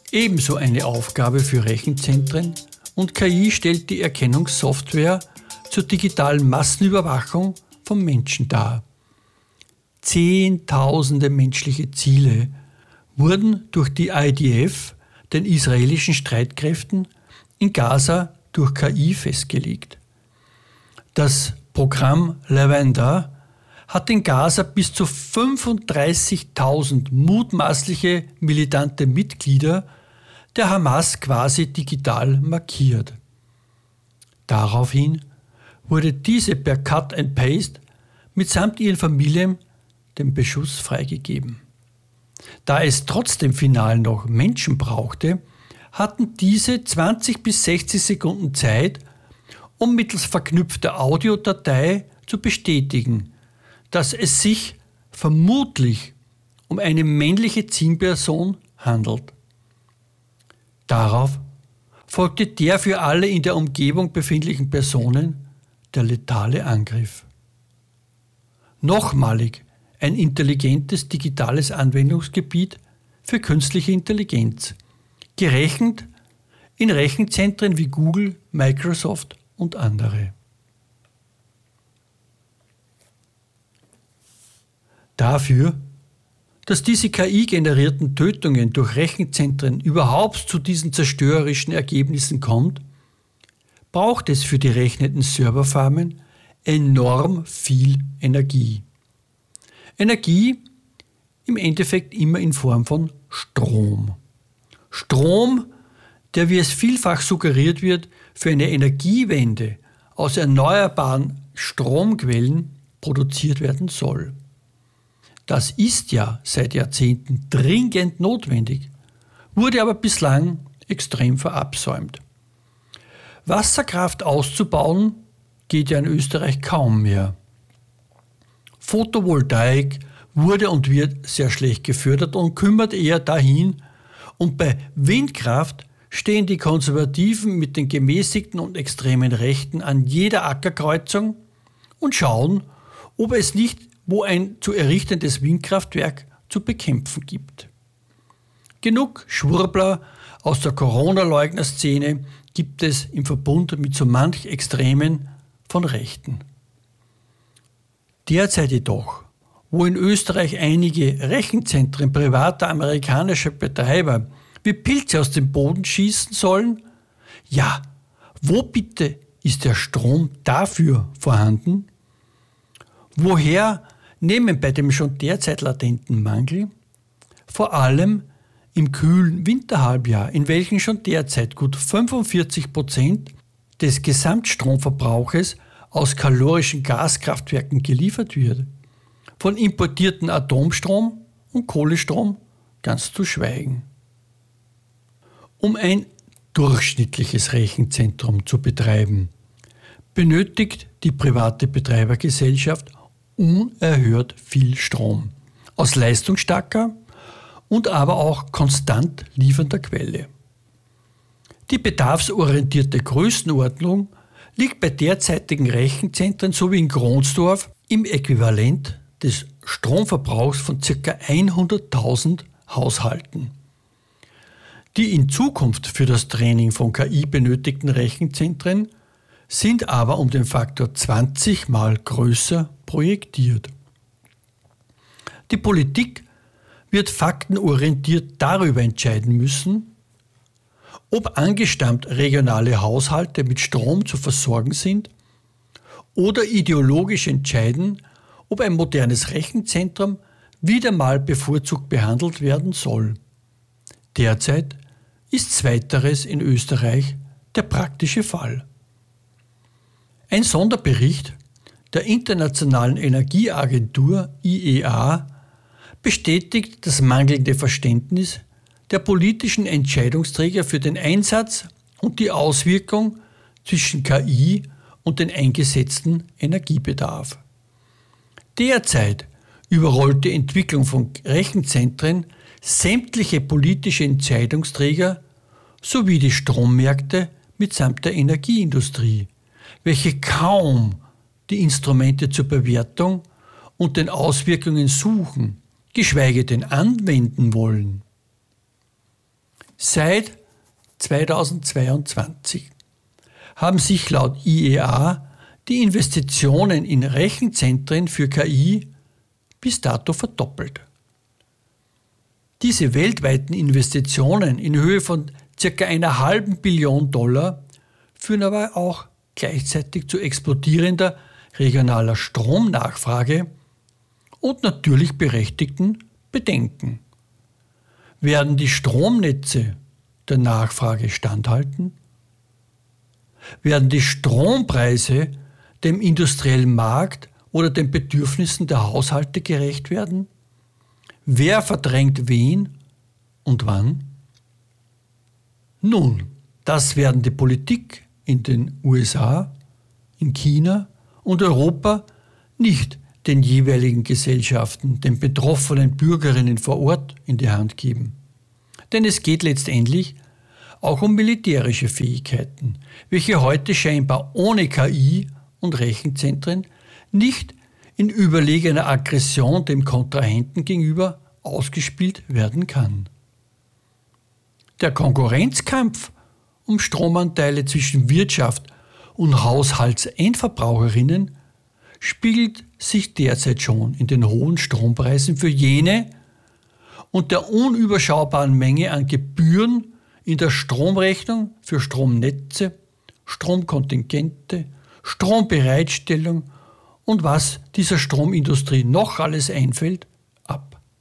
ebenso eine Aufgabe für Rechenzentren und KI stellt die Erkennungssoftware zur digitalen Massenüberwachung von Menschen dar. Zehntausende menschliche Ziele wurden durch die IDF, den israelischen Streitkräften, in Gaza durch KI festgelegt. Das Programm Lavender hat in Gaza bis zu 35.000 mutmaßliche militante Mitglieder der Hamas quasi digital markiert. Daraufhin wurde diese per Cut and Paste mitsamt ihren Familien dem Beschuss freigegeben. Da es trotzdem final noch Menschen brauchte, hatten diese 20 bis 60 Sekunden Zeit, um mittels verknüpfter Audiodatei zu bestätigen, dass es sich vermutlich um eine männliche Zielperson handelt. Darauf folgte der für alle in der Umgebung befindlichen Personen der letale Angriff. Nochmalig ein intelligentes digitales Anwendungsgebiet für künstliche Intelligenz, gerechnet in Rechenzentren wie Google, Microsoft und andere. Dafür, dass diese KI-generierten Tötungen durch Rechenzentren überhaupt zu diesen zerstörerischen Ergebnissen kommt, braucht es für die rechnenden Serverfarmen enorm viel Energie. Energie im Endeffekt immer in Form von Strom. Strom, der, wie es vielfach suggeriert wird, für eine Energiewende aus erneuerbaren Stromquellen produziert werden soll. Das ist ja seit Jahrzehnten dringend notwendig, wurde aber bislang extrem verabsäumt. Wasserkraft auszubauen geht ja in Österreich kaum mehr. Photovoltaik wurde und wird sehr schlecht gefördert und kümmert eher dahin, und bei Windkraft stehen die Konservativen mit den gemäßigten und extremen Rechten an jeder Ackerkreuzung und schauen, ob es nicht wo ein zu errichtendes Windkraftwerk zu bekämpfen gibt. Genug Schwurbler aus der Corona-Leugner-Szene gibt es im Verbund mit so manch Extremen von Rechten. Derzeit jedoch, wo in Österreich einige Rechenzentren privater amerikanischer Betreiber wie Pilze aus dem Boden schießen sollen, ja, wo bitte ist der Strom dafür vorhanden? Woher nehmen bei dem schon derzeit latenten Mangel, vor allem im kühlen Winterhalbjahr, in welchem schon derzeit gut 45% des Gesamtstromverbrauches aus kalorischen Gaskraftwerken geliefert wird, von importierten Atomstrom und Kohlestrom ganz zu schweigen. Um ein durchschnittliches Rechenzentrum zu betreiben, benötigt die private Betreibergesellschaft unerhört viel Strom aus leistungsstarker und aber auch konstant liefernder Quelle. Die bedarfsorientierte Größenordnung liegt bei derzeitigen Rechenzentren sowie in Kronsdorf im Äquivalent des Stromverbrauchs von ca. 100.000 Haushalten. Die in Zukunft für das Training von KI benötigten Rechenzentren sind aber um den Faktor 20 mal größer projektiert. Die Politik wird faktenorientiert darüber entscheiden müssen, ob angestammt regionale Haushalte mit Strom zu versorgen sind oder ideologisch entscheiden, ob ein modernes Rechenzentrum wieder mal bevorzugt behandelt werden soll. Derzeit ist zweiteres in Österreich der praktische Fall. Ein Sonderbericht der Internationalen Energieagentur IEA bestätigt das mangelnde Verständnis der politischen Entscheidungsträger für den Einsatz und die Auswirkung zwischen KI und den eingesetzten Energiebedarf. Derzeit überrollt die Entwicklung von Rechenzentren sämtliche politische Entscheidungsträger sowie die Strommärkte mitsamt der Energieindustrie, welche kaum die Instrumente zur Bewertung und den Auswirkungen suchen, geschweige denn anwenden wollen. Seit 2022 haben sich laut IEA die Investitionen in Rechenzentren für KI bis dato verdoppelt. Diese weltweiten Investitionen in Höhe von ca. 1,5 Billion Dollar führen aber auch gleichzeitig zu explodierender regionaler Stromnachfrage und natürlich berechtigten Bedenken. Werden die Stromnetze der Nachfrage standhalten? Werden die Strompreise dem industriellen Markt oder den Bedürfnissen der Haushalte gerecht werden? Wer verdrängt wen und wann? Nun, das werden die Politik in den USA, in China und Europa nicht den jeweiligen Gesellschaften, den betroffenen Bürgerinnen vor Ort in die Hand geben. Denn es geht letztendlich auch um militärische Fähigkeiten, welche heute scheinbar ohne KI und Rechenzentren nicht in überlegener Aggression dem Kontrahenten gegenüber ausgespielt werden kann. Der Konkurrenzkampf um Stromanteile zwischen Wirtschaft und Haushaltsendverbraucherinnen spiegelt sich derzeit schon in den hohen Strompreisen für jene und der unüberschaubaren Menge an Gebühren in der Stromrechnung für Stromnetze, Stromkontingente, Strombereitstellung und was dieser Stromindustrie noch alles einfällt,